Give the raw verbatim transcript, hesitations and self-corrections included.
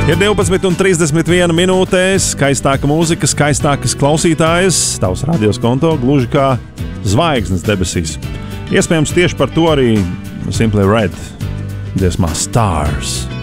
Ir divpadsmit un trīsdesmit viena minūte, skaistāka mūzika, skaistākas klausītājas, tavs radios konto gluži kā zvaigznes debesīs. Iespējams tieši par to arī Simply Red dziesmā Stars.